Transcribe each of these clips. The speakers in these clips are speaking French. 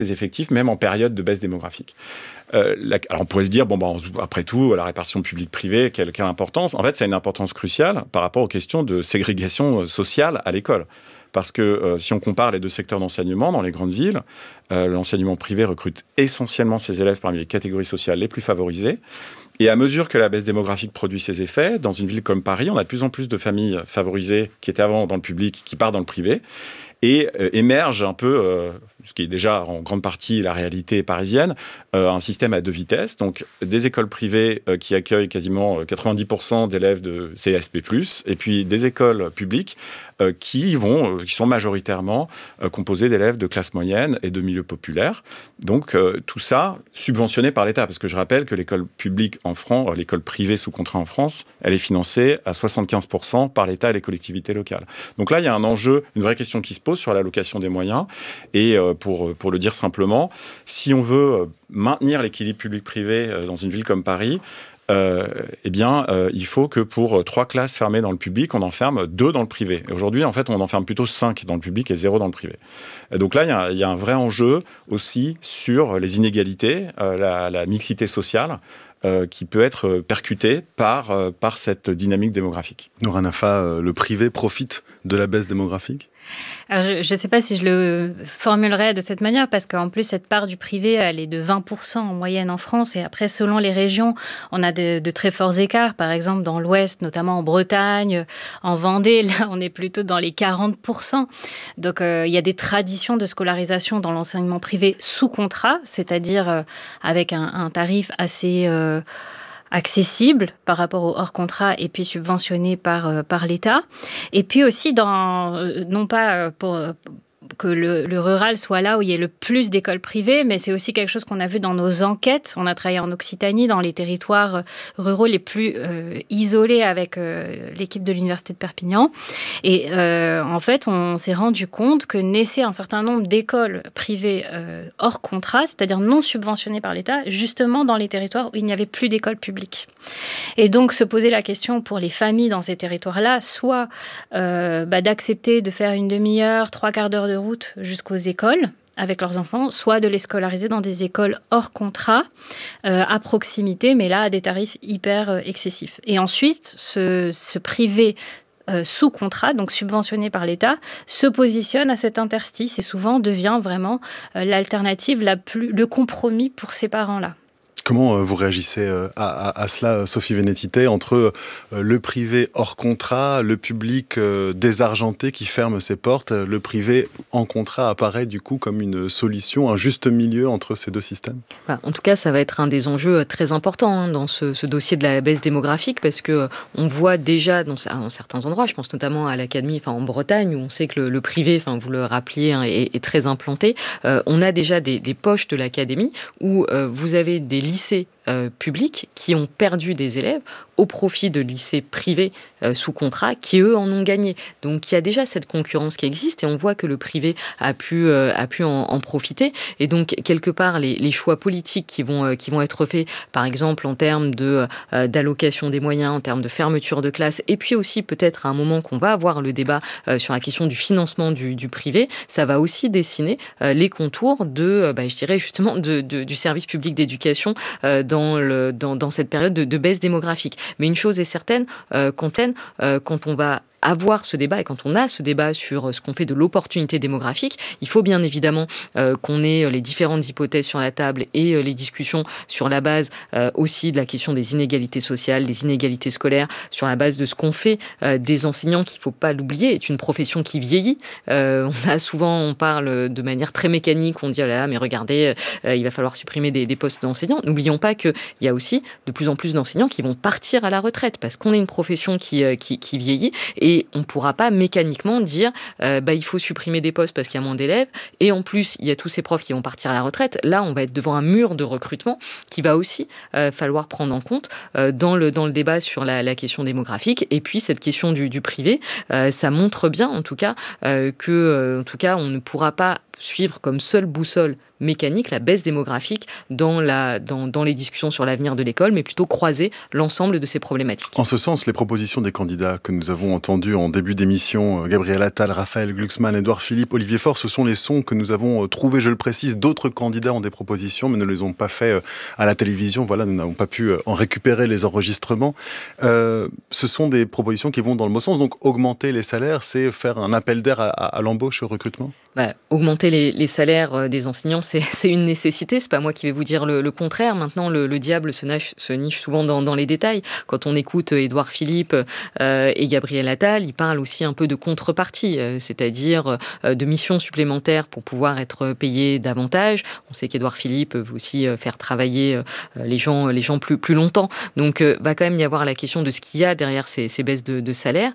des effectifs, même en période de baisse démographique. Alors on pourrait se dire, après tout, la répartition publique-privée, quelle importance ? En fait, ça a une importance cruciale par rapport aux questions de ségrégation sociale à l'école. Parce que si on compare les deux secteurs d'enseignement dans les grandes villes, l'enseignement privé recrute essentiellement ses élèves parmi les catégories sociales les plus favorisées. Et à mesure que la baisse démographique produit ses effets, dans une ville comme Paris, on a de plus en plus de familles favorisées qui étaient avant dans le public, qui partent dans le privé. Et émerge un peu, ce qui est déjà en grande partie la réalité parisienne, un système à deux vitesses. Donc des écoles privées qui accueillent quasiment 90% d'élèves de CSP+, et puis des écoles publiques qui sont majoritairement composées d'élèves de classe moyenne et de milieux populaires. Donc tout ça subventionné par l'État, parce que je rappelle que l'école publique en France, l'école privée sous contrat en France, elle est financée à 75% par l'État et les collectivités locales. Donc là, il y a un enjeu, une vraie question qui se pose sur l'allocation des moyens. Et pour le dire simplement, si on veut maintenir l'équilibre public-privé dans une ville comme Paris, il faut que pour 3 classes fermées dans le public, on en ferme 2 dans le privé. Et aujourd'hui, en fait, on en ferme plutôt 5 dans le public et 0 dans le privé. Et donc là, il y a un vrai enjeu aussi sur les inégalités, la mixité sociale, qui peut être percutée par cette dynamique démographique. Noura Nafa, le privé profite de la baisse démographique ? Alors, je ne sais pas si je le formulerais de cette manière, parce qu'en plus, cette part du privé, elle est de 20% en moyenne en France. Et après, selon les régions, on a de très forts écarts. Par exemple, dans l'Ouest, notamment en Bretagne, en Vendée, là, on est plutôt dans les 40%. Donc, il y a des traditions de scolarisation dans l'enseignement privé sous contrat, c'est-à-dire avec un tarif assez accessible par rapport au hors contrat et puis subventionné par l'État. Et puis aussi, non pas pour que le rural soit là où il y ait le plus d'écoles privées, mais c'est aussi quelque chose qu'on a vu dans nos enquêtes. On a travaillé en Occitanie, dans les territoires ruraux les plus isolés avec l'équipe de l'Université de Perpignan. Et en fait, on s'est rendu compte que naissait un certain nombre d'écoles privées hors contrat, c'est-à-dire non subventionnées par l'État, justement dans les territoires où il n'y avait plus d'écoles publiques. Et donc, se poser la question pour les familles dans ces territoires-là, soit d'accepter de faire une demi-heure, 3/4 d'heure de route jusqu'aux écoles avec leurs enfants, soit de les scolariser dans des écoles hors contrat, à proximité, mais là, à des tarifs hyper excessifs. Et ensuite, ce privé sous contrat, donc subventionné par l'État, se positionne à cet interstice et souvent devient vraiment l'alternative, le compromis pour ces parents-là. Comment vous réagissez à cela, Sophie Vénétité, entre le privé hors contrat, le public désargenté qui ferme ses portes, le privé en contrat apparaît du coup comme une solution, un juste milieu entre ces deux systèmes ? En tout cas, ça va être un des enjeux très importants dans ce dossier de la baisse démographique, parce qu'on voit déjà dans certains endroits, je pense notamment à l'Académie, en Bretagne, où on sait que le privé, vous le rappeliez, est très implanté. On a déjà des poches de l'Académie où vous avez des lycées publics qui ont perdu des élèves au profit de lycées privés sous contrat qui, eux, en ont gagné. Donc, il y a déjà cette concurrence qui existe et on voit que le privé a pu en profiter. Et donc, quelque part, les choix politiques qui vont être faits, par exemple, en termes d'allocation des moyens, en termes de fermeture de classes, et puis aussi, peut-être, à un moment qu'on va avoir le débat sur la question du financement du privé, ça va aussi dessiner les contours je dirais, justement, du service public d'éducation dans cette période de baisse démographique. Mais une chose est certaine, quand on va avoir ce débat et quand on a ce débat sur ce qu'on fait de l'opportunité démographique, il faut bien évidemment qu'on ait les différentes hypothèses sur la table et les discussions sur la base aussi de la question des inégalités sociales, des inégalités scolaires, sur la base de ce qu'on fait des enseignants, qu'il ne faut pas l'oublier, est une profession qui vieillit. On parle de manière très mécanique, on dit oh là là, mais regardez, il va falloir supprimer des postes d'enseignants. N'oublions pas qu'il y a aussi de plus en plus d'enseignants qui vont partir à la retraite parce qu'on est une profession qui vieillit et on ne pourra pas mécaniquement dire il faut supprimer des postes parce qu'il y a moins d'élèves et en plus il y a tous ces profs qui vont partir à la retraite. Là on va être devant un mur de recrutement qui va aussi falloir prendre en compte dans le débat sur la question démographique. Et puis cette question du privé, ça montre bien en tout cas que on ne pourra pas suivre comme seule boussole mécanique la baisse démographique dans les discussions sur l'avenir de l'école, mais plutôt croiser l'ensemble de ces problématiques. En ce sens, les propositions des candidats que nous avons entendues en début d'émission, Gabriel Attal, Raphaël Glucksmann, Édouard Philippe, Olivier Faure, ce sont les sons que nous avons trouvés, je le précise. D'autres candidats ont des propositions, mais ne les ont pas fait à la télévision. Voilà, nous n'avons pas pu en récupérer les enregistrements. Ce sont des propositions qui vont dans le bon sens. Donc, augmenter les salaires, c'est faire un appel d'air à l'embauche, au recrutement ? Augmenter les salaires des enseignants, c'est une nécessité. C'est pas moi qui vais vous dire le contraire. Maintenant, le diable se niche souvent dans les détails. Quand on écoute Édouard Philippe et Gabriel Attal, ils parlent aussi un peu de contrepartie, c'est-à-dire de missions supplémentaires pour pouvoir être payés davantage. On sait qu'Édouard Philippe veut aussi faire travailler les gens plus longtemps. Donc, va quand même y avoir la question de ce qu'il y a derrière ces baisses de salaire,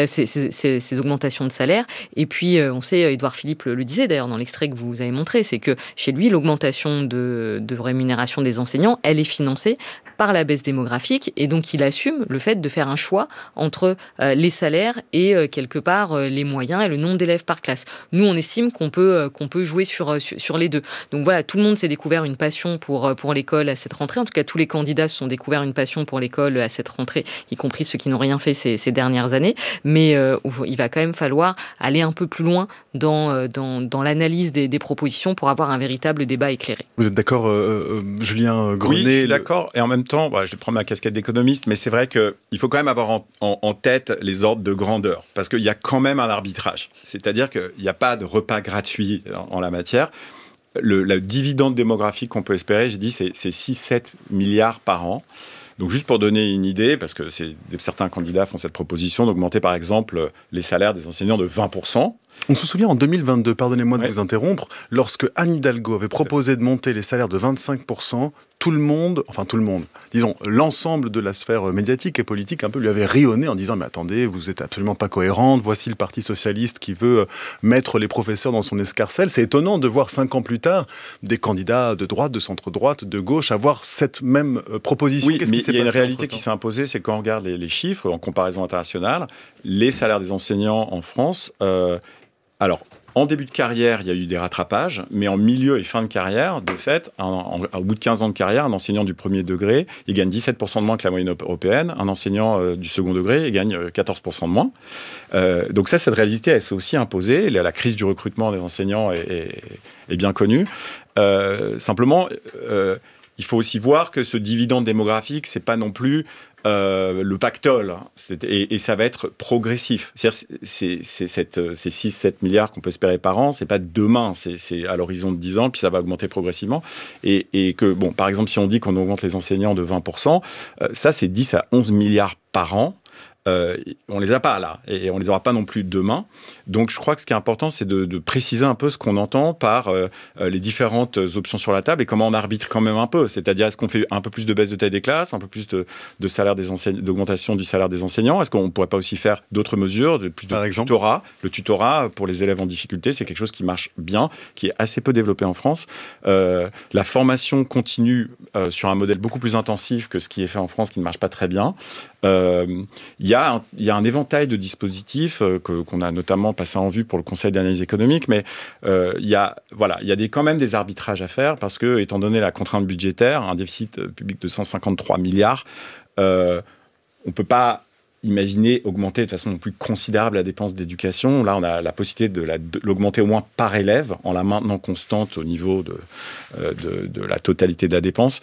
ces augmentations de salaire. Et puis, on sait, Édouard Philippe le disait d'ailleurs dans l'extrait que vous avez montré, c'est que chez lui, l'augmentation de rémunération des enseignants, elle est financée par la baisse démographique, et donc il assume le fait de faire un choix entre les salaires et quelque part les moyens et le nombre d'élèves par classe. Nous, on estime qu'on peut jouer sur les deux. Donc voilà, tout le monde s'est découvert une passion pour l'école à cette rentrée. En tout cas, tous les candidats se sont découverts une passion pour l'école à cette rentrée, y compris ceux qui n'ont rien fait ces dernières années. Mais il va quand même falloir aller un peu plus loin dans l'analyse des propositions pour avoir un véritable débat éclairé. Vous êtes d'accord, Julien Grenet? Oui, je suis d'accord. Et en même temps, je vais prendre ma casquette d'économiste, mais c'est vrai qu'il faut quand même avoir en tête les ordres de grandeur, parce qu'il y a quand même un arbitrage. C'est-à-dire qu'il n'y a pas de repas gratuit en la matière. Le dividende démographique qu'on peut espérer, j'ai dit, c'est 6-7 milliards par an. Donc juste pour donner une idée, parce que certains candidats font cette proposition d'augmenter par exemple les salaires des enseignants de 20%. On se souvient en 2022, pardonnez-moi de vous interrompre, lorsque Anne Hidalgo avait proposé de monter les salaires de 25%, disons l'ensemble de la sphère médiatique et politique un peu lui avait rayonné en disant « Mais attendez, vous êtes absolument pas cohérente, voici le Parti socialiste qui veut mettre les professeurs dans son escarcelle ». C'est étonnant de voir 5 ans plus tard des candidats de droite, de centre-droite, de gauche avoir cette même proposition. Oui, mais il y a une réalité qui s'est imposée, c'est quand on regarde les chiffres en comparaison internationale, les salaires des enseignants en France... En début de carrière, il y a eu des rattrapages, mais en milieu et fin de carrière, de fait, au bout de 15 ans de carrière, un enseignant du premier degré, il gagne 17% de moins que la moyenne européenne. Un enseignant du second degré, il gagne 14% de moins. Donc cette réalité, elle s'est aussi imposée. La crise du recrutement des enseignants est bien connue. Simplement, il faut aussi voir que ce dividende démographique, c'est pas non plus... le pactole, et ça va être progressif. C'est-à-dire, ces 6-7 milliards qu'on peut espérer par an, c'est pas demain, c'est à l'horizon de 10 ans, puis ça va augmenter progressivement. Et que, par exemple, si on dit qu'on augmente les enseignants de 20%, ça, c'est 10 à 11 milliards par an. On les a pas là, et on les aura pas non plus demain. Donc je crois que ce qui est important, c'est de préciser un peu ce qu'on entend par les différentes options sur la table et comment on arbitre quand même un peu. C'est-à-dire, est-ce qu'on fait un peu plus de baisse de taille des classes, un peu plus de salaire d'augmentation du salaire des enseignants? Est-ce qu'on pourrait pas aussi faire d'autres mesures, plus de tutorat? Le tutorat pour les élèves en difficulté, c'est quelque chose qui marche bien, qui est assez peu développé en France. La formation continue sur un modèle beaucoup plus intensif que ce qui est fait en France, qui ne marche pas très bien. Il y a un éventail de dispositifs qu'on a notamment passé en vue pour le Conseil d'analyse économique, mais il y a quand même des arbitrages à faire parce que, étant donné la contrainte budgétaire, un déficit public de 153 milliards, on ne peut pas imaginer augmenter de façon non plus considérable la dépense d'éducation. Là, on a la possibilité de l'augmenter au moins par élève, en la maintenant constante au niveau de la totalité de la dépense.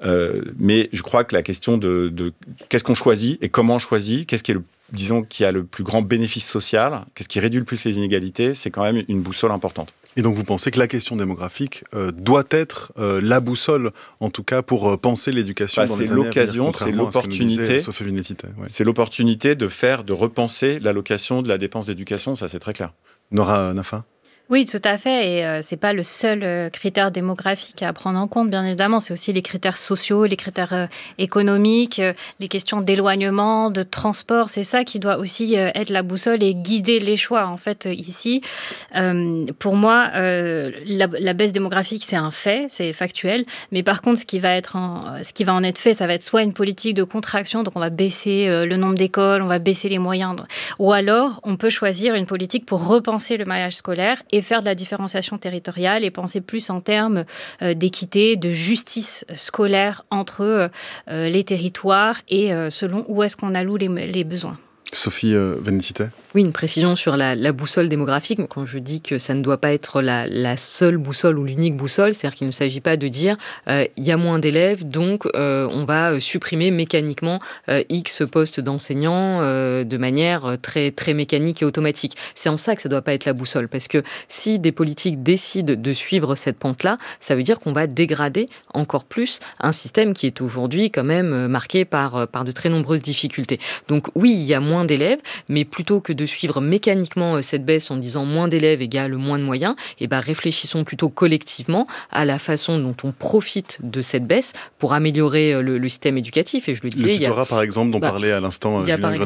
Mais je crois que la question de qu'est-ce qu'on choisit et comment on choisit, qu'est-ce qui est qui a le plus grand bénéfice social, qu'est-ce qui réduit le plus les inégalités, c'est quand même une boussole importante. Et donc vous pensez que la question démographique doit être la boussole, en tout cas, pour penser l'éducation dans les années à venir, c'est l'opportunité. Sophie Vénétité, ouais. C'est l'opportunité de repenser l'allocation de la dépense d'éducation, ça c'est très clair. Nora Nafa? Oui, tout à fait. Et c'est pas le seul critère démographique à prendre en compte, bien évidemment. C'est aussi les critères sociaux, les critères économiques, les questions d'éloignement, de transport. C'est ça qui doit aussi être la boussole et guider les choix, en fait, ici. Pour moi, la baisse démographique, c'est un fait, c'est factuel. Mais par contre, ce qui va en être fait, ça va être soit une politique de contraction, donc on va baisser le nombre d'écoles, on va baisser les moyens. Ou alors, on peut choisir une politique pour repenser le maillage scolaire et voulait faire de la différenciation territoriale et penser plus en termes d'équité, de justice scolaire entre les territoires et selon où est-ce qu'on alloue les besoins. Sophie Vénétité. Oui, une précision sur la boussole démographique. Quand je dis que ça ne doit pas être la seule boussole ou l'unique boussole, c'est-à-dire qu'il ne s'agit pas de dire il y a moins d'élèves, donc on va supprimer mécaniquement X postes d'enseignants de manière très, très mécanique et automatique. C'est en ça que ça ne doit pas être la boussole, parce que si des politiques décident de suivre cette pente-là, ça veut dire qu'on va dégrader encore plus un système qui est aujourd'hui quand même marqué par de très nombreuses difficultés. Donc oui, il y a moins d'élèves, mais plutôt que de suivre mécaniquement cette baisse en disant moins d'élèves égale moins de moyens, et réfléchissons plutôt collectivement à la façon dont on profite de cette baisse pour améliorer le système éducatif. Et je le disais, le tutorat, par exemple, dont parlait à l'instant Julien Grenet.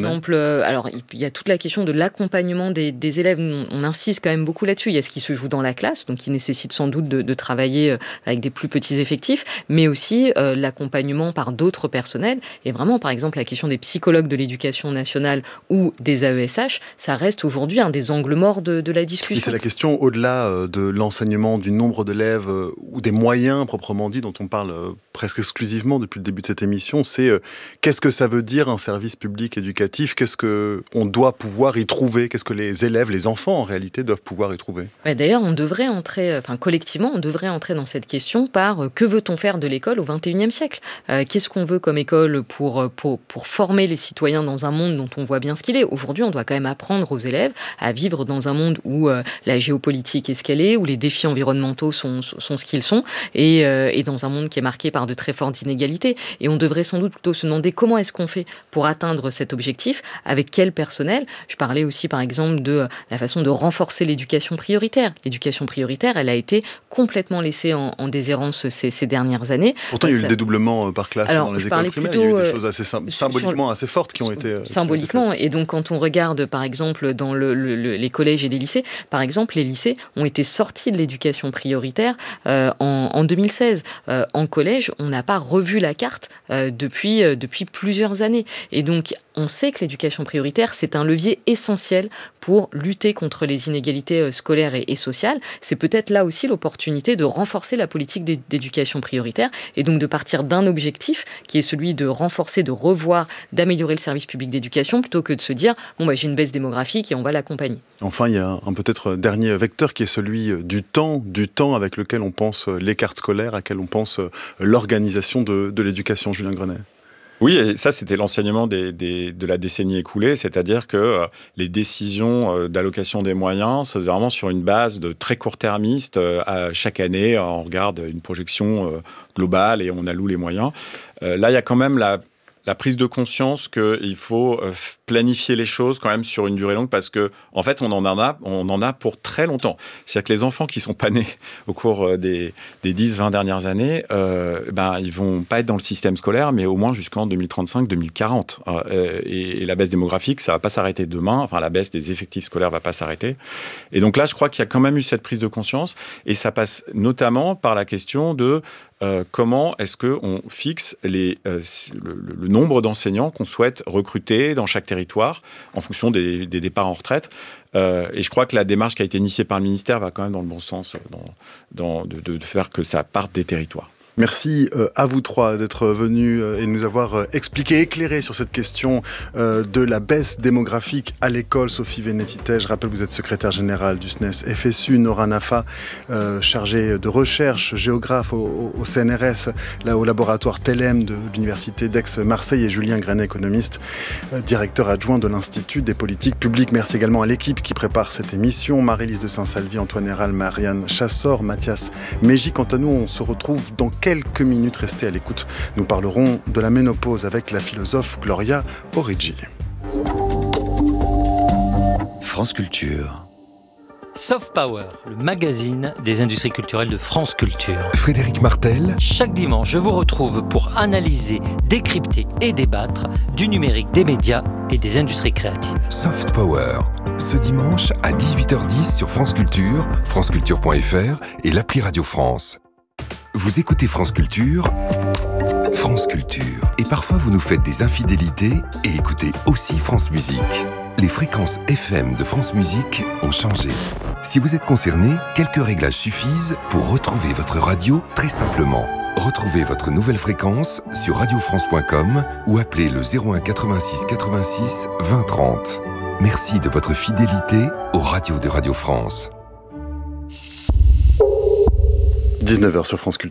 Il y a toute la question de l'accompagnement des élèves. On insiste quand même beaucoup là-dessus. Il y a ce qui se joue dans la classe, donc qui nécessite sans doute de travailler avec des plus petits effectifs, mais aussi l'accompagnement par d'autres personnels. Et vraiment, par exemple, la question des psychologues de l'éducation nationale ou des AESH, ça reste aujourd'hui un des angles morts de la discussion. Et c'est la question, au-delà de l'enseignement, du nombre d'élèves ou des moyens proprement dit, dont on parle presque exclusivement depuis le début de cette émission, c'est qu'est-ce que ça veut dire un service public éducatif ? Qu'est-ce qu'on doit pouvoir y trouver ? Qu'est-ce que les élèves, les enfants en réalité, doivent pouvoir y trouver ? D'ailleurs, on devrait entrer, collectivement, on devrait entrer dans cette question par que veut-on faire de l'école au XXIe siècle ? Qu'est-ce qu'on veut comme école pour former les citoyens dans un monde dont on voit bien ce qu'il est ? Aujourd'hui, on doit quand même apprendre aux élèves à vivre dans un monde où la géopolitique est ce qu'elle est, où les défis environnementaux sont ce qu'ils sont, et dans un monde qui est marqué par de très fortes inégalités. Et on devrait sans doute plutôt se demander comment est-ce qu'on fait pour atteindre cet objectif, avec quel personnel. Je parlais aussi, par exemple, de la façon de renforcer l'éducation prioritaire. L'éducation prioritaire, elle a été complètement laissée en déshérence ces dernières années. Pourtant, il y a eu le dédoublement par classe dans les écoles primaires. Il y a eu des choses assez symboliquement assez fortes qui ont été symboliquement. Et donc, quand on regarde, par exemple, dans les collèges et les lycées, par exemple, les lycées ont été sortis de l'éducation prioritaire en 2016. En collège, on n'a pas revu la carte depuis plusieurs années. Et donc, on sait que l'éducation prioritaire, c'est un levier essentiel pour lutter contre les inégalités scolaires et sociales. C'est peut-être là aussi l'opportunité de renforcer la politique d'éducation prioritaire et donc de partir d'un objectif qui est celui de renforcer, de revoir, d'améliorer le service public d'éducation plutôt que de se dire j'ai une baisse démographique et on va l'accompagner. Enfin, il y a un peut-être dernier vecteur qui est celui du temps avec lequel on pense les cartes scolaires, à laquelle on pense l'organisation de l'éducation. Julien Grenet. Oui, et ça, c'était l'enseignement de la décennie écoulée, c'est-à-dire que les décisions d'allocation des moyens se faisaient vraiment sur une base de très court-termiste. Chaque année, on regarde une projection globale et on alloue les moyens. Là, il y a quand même la prise de conscience qu'il faut planifier les choses quand même sur une durée longue parce que en fait on en a pour très longtemps. C'est-à-dire que les enfants qui sont pas nés au cours des 10-20 dernières années, ils vont pas être dans le système scolaire, mais au moins jusqu'en 2035-2040. Et la baisse démographique, ça va pas s'arrêter demain. Enfin, la baisse des effectifs scolaires va pas s'arrêter. Et donc là, je crois qu'il y a quand même eu cette prise de conscience et ça passe notamment par la question de comment est-ce qu'on fixe le nombre d'enseignants qu'on souhaite recruter dans chaque territoire en fonction des départs en retraite. Et je crois que la démarche qui a été initiée par le ministère va quand même dans le bon sens, de faire que ça parte des territoires. Merci à vous trois d'être venus et nous avoir expliqué, éclairé sur cette question de la baisse démographique à l'école. Sophie Vénétité, je rappelle, vous êtes secrétaire générale du SNES FSU. Nora Nafa, chargée de recherche, géographe au CNRS, là au laboratoire TELEM de l'Université d'Aix-Marseille, et Julien Grenet, économiste, directeur adjoint de l'Institut des politiques publiques. Merci également à l'équipe qui prépare cette émission. Marie-Lise de Saint-Salvi, Antoine Héral, Marianne Chassor, Mathias Mégy. Quant à nous, on se retrouve dans quelques minutes. Restez à l'écoute. Nous parlerons de la ménopause avec la philosophe Gloria Origi. France Culture. Soft Power, le magazine des industries culturelles de France Culture. Frédéric Martel. Chaque dimanche, je vous retrouve pour analyser, décrypter et débattre du numérique, des médias et des industries créatives. Soft Power, ce dimanche à 18h10 sur France Culture, franceculture.fr et l'appli Radio France. Vous écoutez France Culture, et parfois vous nous faites des infidélités et écoutez aussi France Musique. les fréquences FM de France Musique ont changé. Si vous êtes concerné, quelques réglages suffisent pour retrouver votre radio très simplement. Retrouvez votre nouvelle fréquence sur radiofrance.com ou appelez le 01 86 86 20 30. Merci de votre fidélité aux radios de Radio France. 19h sur France Culture.